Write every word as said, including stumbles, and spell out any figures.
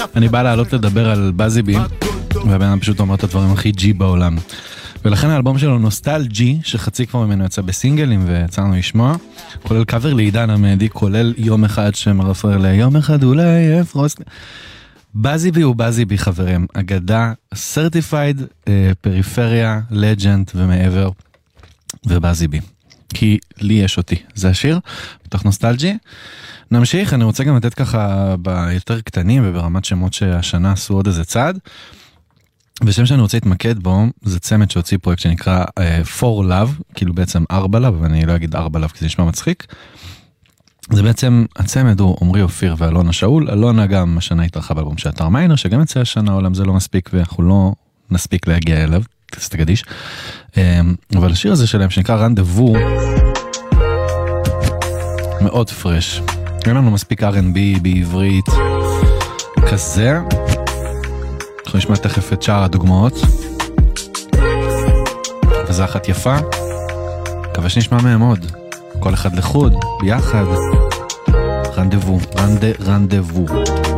אני בא לעלות לדבר על בזיבי, והבן אדם פשוט אומר את הדברים הכי ג'י בעולם. ולכן האלבום שלו נוסטלג'י, שחצי כבר ממנו יצא בסינגלים ויצא לנו לשמוע, כולל קאבר לעידן עמדי, כולל יום אחד שמרפר ליום אחד אולי אפרוס. בזיבי הוא בזיבי חברים, אגדה, סרטיפייד, פריפריה, לג'נד ומעבר, ובזיבי. כי לי יש אותי, זה השיר, בתוך נוסטלג'י. נמשיך, אני רוצה גם לתת ככה ביותר קטנים וברמת שמות שהשנה עשו עוד איזה צעד. ושם שאני רוצה להתמקד בו, זה צמד שהוציא פרויקט שנקרא uh, For Love, כאילו בעצם ארבע לב, ואני לא אגיד ארבע לב כי זה נשמע מצחיק. זה בעצם, הצמד הוא עומרי אופיר ואלונה שאול. אלונה גם השנה התרחה באלבום של אתר מיינר, שגם יצא השנה, עולם זה לא מספיק, ואנחנו לא נספיק להגיע אליו, תגדיש. Um, אבל השיר הזה שלהם שנקרא רנדבו, מאוד פרש. אין לנו מספיק אר אנד בי בעברית כזה. אנחנו נשמע תכף את שאר הדוגמאות, וזה אחת יפה, מקווה שנשמע מהם עוד, כל אחד לחוד, ביחד, רנדבו, רנד, רנדבו.